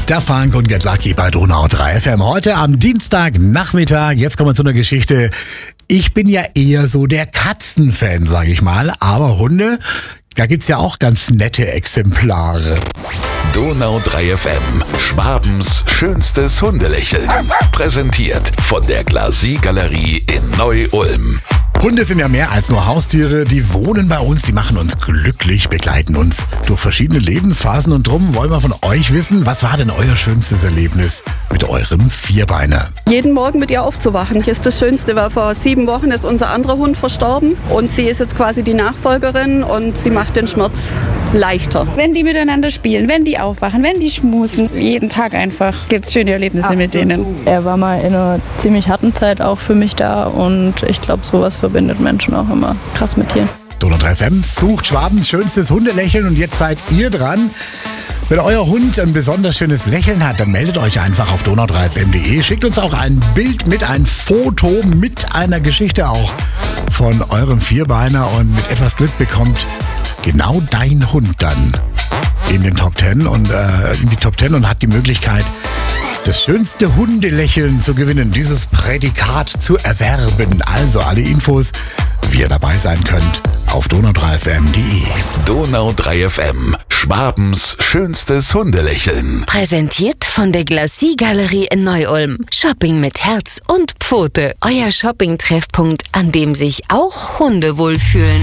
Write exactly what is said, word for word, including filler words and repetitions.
Der Funk und Get Lucky bei Donau drei F M. Heute am Dienstagnachmittag. Jetzt kommen wir zu einer Geschichte. Ich bin ja eher so der Katzenfan, sage ich mal. Aber Hunde, da gibt's ja auch ganz nette Exemplare. Donau drei F M, Schwabens schönstes Hundelächeln. Präsentiert von der Glacis Galerie in Neu-Ulm. Hunde sind ja mehr als nur Haustiere, die wohnen bei uns, die machen uns glücklich, begleiten uns durch verschiedene Lebensphasen und drum wollen wir von euch wissen, was war denn euer schönstes Erlebnis mit eurem Vierbeiner? Jeden Morgen mit ihr aufzuwachen ist das Schönste, weil vor sieben Wochen ist unser anderer Hund verstorben und sie ist jetzt quasi die Nachfolgerin und sie macht den Schmerz leichter. Wenn die miteinander spielen, wenn die aufwachen, wenn die schmusen, jeden Tag einfach gibt es schöne Erlebnisse Ach, mit denen. Er war mal in einer ziemlich harten Zeit auch für mich da und ich glaube, sowas verbindet Menschen auch immer krass mit Tieren. Donau drei F M sucht Schwabens schönstes Hundelächeln und jetzt seid ihr dran. Wenn euer Hund ein besonders schönes Lächeln hat, dann meldet euch einfach auf donau drei f m punkt de. Schickt uns auch ein Bild mit, ein Foto mit einer Geschichte auch von eurem Vierbeiner und mit etwas Glück bekommt genau dein Hund dann in den Top Ten und äh, in die Top Ten und hat die Möglichkeit, das schönste Hundelächeln zu gewinnen, dieses Prädikat zu erwerben. Also alle Infos, wie ihr dabei sein könnt, auf donau drei f m punkt de. Donau drei F M, Schwabens schönstes Hundelächeln. Präsentiert von der Glacis Galerie in Neu-Ulm. Shopping mit Herz und Pfote. Euer Shopping-Treffpunkt, an dem sich auch Hunde wohlfühlen.